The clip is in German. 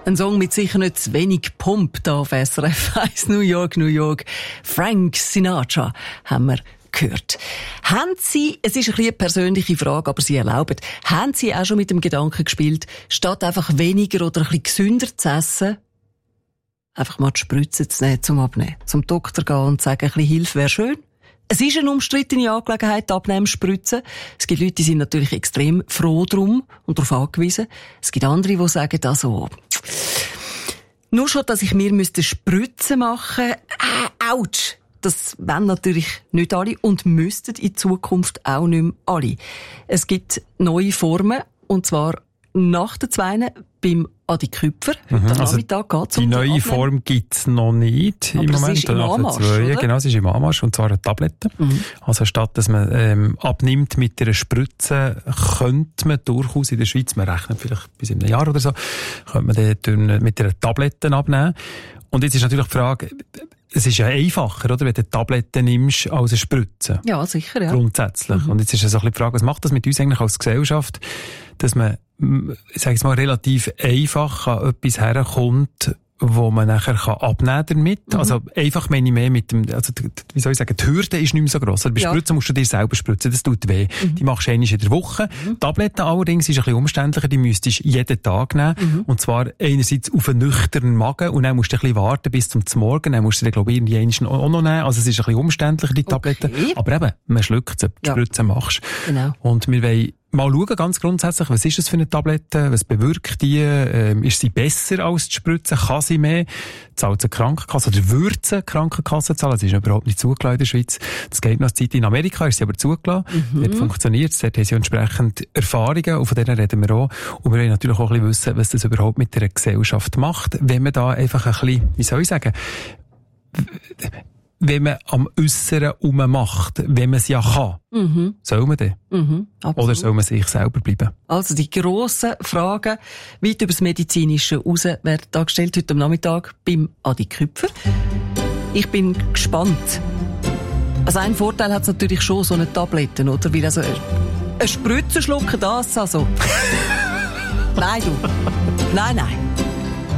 Ein Song mit sicher nicht zu wenig Pump da auf SRF 1 New York, New York. Frank Sinatra haben wir gehört. Haben Sie, es ist ein bisschen eine persönliche Frage, aber Sie erlauben, haben Sie auch schon mit dem Gedanken gespielt, statt einfach weniger oder ein bisschen gesünder zu essen, einfach mal die Spritze zu nehmen zum Abnehmen? Zum Doktor gehen und sagen, ein bisschen Hilfe wäre schön? Es ist eine umstrittene Angelegenheit, Abnehmen, Spritzen. Es gibt Leute, die sind natürlich extrem froh drum und darauf angewiesen. Es gibt andere, die sagen, also, nur schon, dass ich mir Spritzen machen müsste, ouch. Das wollen natürlich nicht alle und müssten in Zukunft auch nicht mehr alle. Es gibt neue Formen, und zwar nach der 2 beim Adi Küpfer. Heute am Nachmittag geht's um die neue Form gibt's noch nicht im Moment. Es ist im Anmarsch, oder? Genau, es ist im Anmarsch, und zwar eine Tablette. Also statt dass man abnimmt mit einer Spritze, könnte man durchaus in der Schweiz, man rechnet vielleicht bis in einem Jahr oder so, könnte man dann mit einer Tablette abnehmen. Und jetzt ist natürlich die Frage, es ist ja einfacher, oder, wenn du Tabletten nimmst, als eine Spritze. Ja, sicher, ja. Grundsätzlich. Und jetzt ist es so ein bisschen die Frage, was macht das mit uns eigentlich als Gesellschaft, dass man, ich sage jetzt mal, relativ einfach an etwas herkommt, wo man nachher abnehmen damit. Also einfach meine ich mehr mit dem, also wie soll ich sagen, die Hürde ist nicht mehr so gross. Also bei Spritzen musst du dir selber spritzen, das tut weh. Die machst du einmal in der Woche. Tabletten allerdings ist ein bisschen umständlicher, die müsstest du jeden Tag nehmen. Und zwar einerseits auf einen nüchternen Magen, und dann musst du ein bisschen warten bis zum Morgen, dann musst du dir, glaube ich, irgendwie auch noch nehmen. Also es ist ein bisschen umständlicher, die Tabletten. Okay. Aber eben, man schluckt sie, die Spritze machst. Genau. Und wir wollen mal schauen, ganz grundsätzlich, was ist das für eine Tablette, was bewirkt die, ist sie besser als die Spritze, kann sie mehr, zahlt sie Krankenkasse, oder würde sie Krankenkasse zahlen, das ist überhaupt nicht zugelassen in der Schweiz, das geht noch eine Zeit, in Amerika ist sie aber zugelassen, dort funktioniert es, dort haben sie entsprechend Erfahrungen, und von denen reden wir auch, und wir wollen natürlich auch ein bisschen wissen, was das überhaupt mit der Gesellschaft macht, wenn man da einfach ein bisschen, wie soll ich sagen, wenn man am Äusseren rummacht, wenn man es ja kann, soll man dann? Oder soll man sich selber bleiben? Also die grossen Fragen weit über das Medizinische raus werden da gestellt heute am Nachmittag beim Adi Küpfer. Ich bin gespannt. Also ein Vorteil hat es natürlich schon, so eine Tablette, oder? Weil also eine Spritze schlucken, das also. Nein, du. Nein.